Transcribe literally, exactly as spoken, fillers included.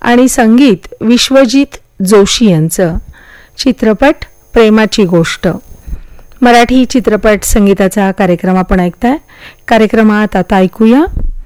आणि संगीत विश्वजित जोशी यांचं. चित्रपट प्रेमाची गोष्ट. मराठी चित्रपट संगीताचा कार्यक्रम आपण ऐकताय. कार्यक्रमात आता ऐकूया